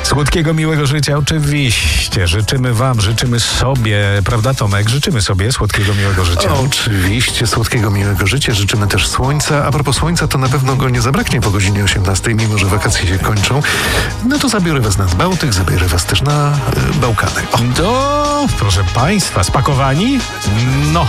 Słodkiego, miłego życia oczywiście. Życzymy wam, życzymy sobie, prawda Tomek? Życzymy sobie słodkiego, miłego życia. Oczywiście, słodkiego, miłego życia. Życzymy też słońca. A propos słońca, to na pewno go nie zabraknie po godzinie 18, mimo że wakacje się kończą. No to zabiorę was nad Bałtyk, zabiorę was też na Bałkany. Proszę państwa, spakowani? No,